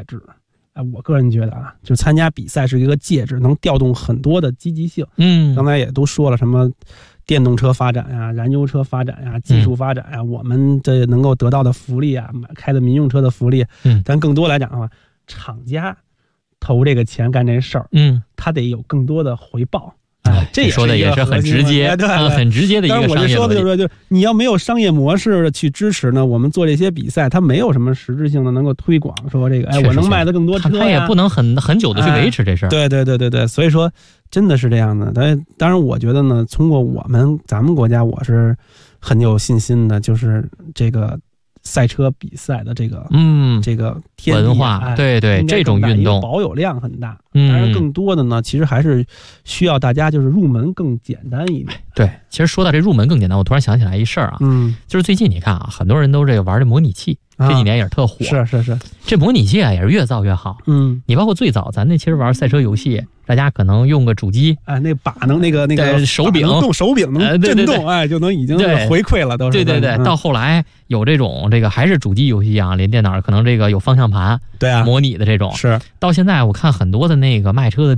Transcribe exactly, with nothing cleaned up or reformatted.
质。哎，我个人觉得啊，就参加比赛是一个介质，能调动很多的积极性。 嗯， 刚才也都说了什么电动车发展呀、燃油车发展呀、技术发展呀，嗯、我们这能够得到的福利啊，开的民用车的福利。 嗯， 但更多来讲的话，厂家投这个钱干这事儿， 嗯， 他得有更多的回报。哎，这也说的也是很直接， 哎、对, 对、 嗯，很直接的一个商业逻辑。 但是我就说的就是说，就你要没有商业模式去支持呢，我们做这些比赛，它没有什么实质性的能够推广，说这个，哎，我能卖的更多车、啊， 它也不能很很久的去维持这事儿、哎。 对对对对对，所以说真的是这样的。但当然，我觉得呢，通过我们咱们国家，我是很有信心的，就是这个。赛车比赛的这个嗯这个天文化， 哎、 对对，这种运动保有量很大。 嗯， 当然更多的呢，其实还是需要大家就是入门更简单一点。 对，其实说到这入门更简单，我突然想起来一事儿啊， 嗯， 就是最近你看啊，很多人都这个玩这模拟器，这几年也是特火。 是是是， 这模拟器啊也是越造越好。 嗯， 你包括最早咱那其实玩赛车游戏，大家可能用个主机， 哎，那把能那个那个手柄动手柄能震动， 呃、对对对哎，就能已经回馈了，都是。 对对对， 嗯、 到后来有这种这个还是主机游戏啊，连电脑可能这个有方向盘， 对啊， 模拟的这种。 是。 到现在我看很多的那个卖车的